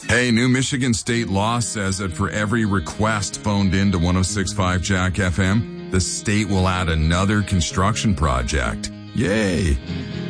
Hey, new Michigan state law says that for every request phoned in to 106.5 Jack FM, the state will add another construction project. Yay!